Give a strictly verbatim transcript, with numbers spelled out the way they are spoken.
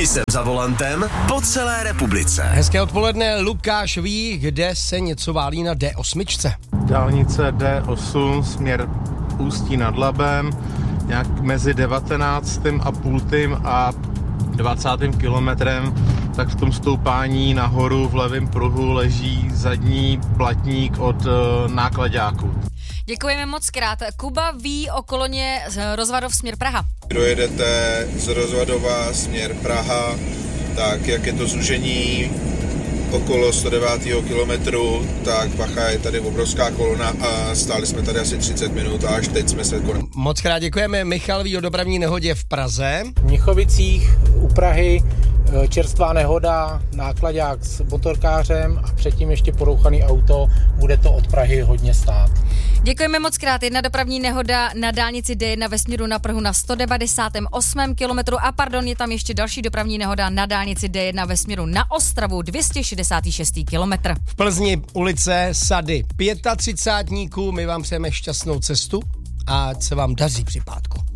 Ti jsem za volantem po celé republice. Hezké odpoledne, Lukáš ví, kde se něco válí na D osm. Dálnice D osm, směr Ústí nad Labem, nějak mezi devatenáctým a půltým a dvacátým kilometrem, tak v tom stoupání nahoru v levém pruhu leží zadní platník od uh, náklaďáku. Děkujeme moc krát. Kuba ví o koloně z Rozvadov směr Praha. Dojedete z Rozvadova směr Praha, tak jak je to zúžení okolo sto devátého kilometru, tak bacha, je tady obrovská kolona a stáli jsme tady asi třicet minut a až teď jsme se konec. Moc krát děkujeme. Michal ví o dopravní nehodě v Praze. V Mnichovicích u Prahy čerstvá nehoda, náklaďák s motorkářem a předtím ještě porouchaný auto, bude to od Prahy hodně stát. Děkujeme moc krát. Jedna dopravní nehoda na dálnici D jedna ve směru na Prahu na sto devadesátém osmém kilometru a pardon, je tam ještě další dopravní nehoda na dálnici D jedna ve směru na Ostravu dvě stě šedesátý šestý kilometr. V Plzni ulice Sady třicátníků, my vám přejeme šťastnou cestu a ať se vám daří při pátku.